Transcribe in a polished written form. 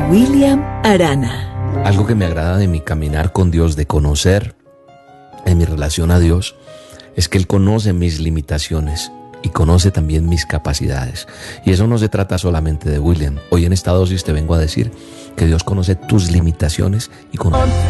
William Arana. Algo que me agrada de mi caminar con Dios, de conocer en mi relación a Dios, es que Él conoce mis limitaciones y conoce también mis capacidades. Y eso no se trata solamente de William. Hoy en esta dosis te vengo a decir que Dios conoce tus limitaciones y conoce